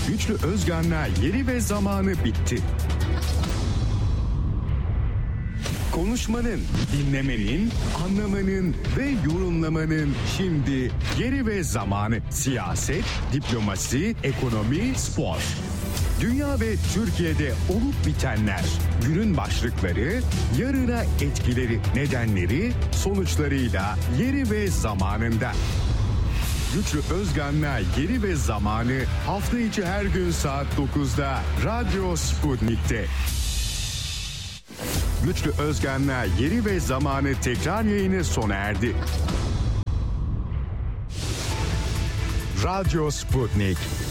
Güçlü Özgan'la Yeri ve Zamanı bitti. Konuşmanın, dinlemenin, anlamanın ve yorumlamanın şimdi yeri ve zamanı. Siyaset, diplomasi, ekonomi, spor. Dünya ve Türkiye'de olup bitenler, günün başlıkları, yarına etkileri, nedenleri, sonuçlarıyla yeri ve zamanında. Güçlü Özgan'la Yeri ve Zamanı hafta içi her gün saat 9'da Radyo Sputnik'te. Güçlü Özgan'la Yeri ve Zamanı tekrar yayını sona erdi. Radyo Sputnik.